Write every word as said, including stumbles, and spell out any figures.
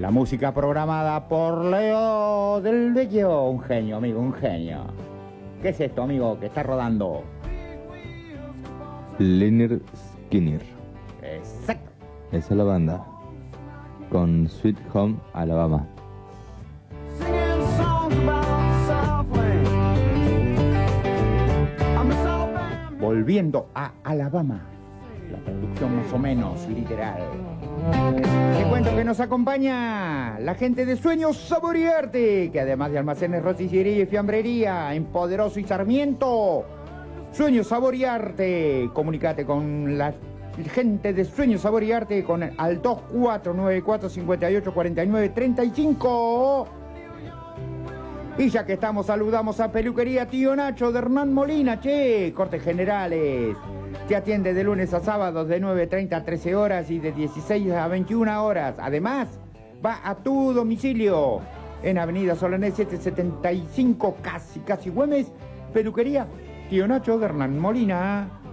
La música programada por Leo del Vecchio, un genio, amigo, un genio. ¿Qué es esto, amigo, que está rodando? Lynyrd Skynyrd. Exacto. Esa es la banda. Con Sweet Home Alabama. Volviendo a Alabama. La traducción más o menos literal. Te cuento que nos acompaña la gente de Sueños Sabor y Arte, que además de almacenes, rostillería y fiambrería en Poderoso y Sarmiento. Sueños Sabor y Arte. Comunicate con la gente de Sueños Sabor y Arte con el, al dos cuatro nueve cuatro, cinco ocho, cuatro nueve tres cinco. Y ya que estamos, saludamos a Peluquería Tío Nacho de Hernán Molina, che, cortes generales. Te atiende de lunes a sábados de nueve treinta a trece horas y de dieciséis a veintiuna horas. Además, va a tu domicilio en Avenida Solanés setecientos setenta y cinco, casi, casi Güemes. Peluquería Tío Nacho de Hernán Molina.